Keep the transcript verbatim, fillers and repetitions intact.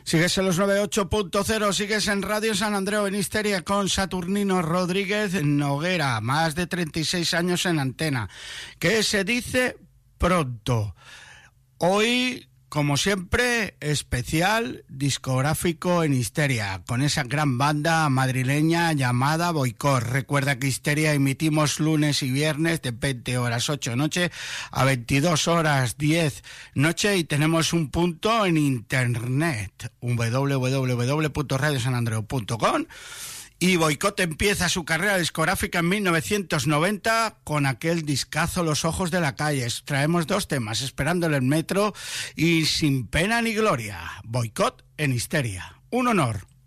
Sigues en los noventa y ocho punto cero, sigues en Radio San Andreu en Histeria con Saturnino Rodríguez Noguera, más de treinta y seis años en antena. ¿Qué se dice pronto? Hoy, como siempre, especial discográfico en Histeria, con esa gran banda madrileña llamada Boicot. Recuerda que Histeria emitimos lunes y viernes de veinte horas ocho noche a veintidós horas diez noche y tenemos un punto en internet, doble u doble u doble u punto radio san andreu punto com. Y Boicot empieza su carrera discográfica en mil novecientos noventa con aquel discazo Los ojos de la calle. Traemos dos temas, Esperando el metro y Sin pena ni gloria. Boicot en Histeria. Un honor.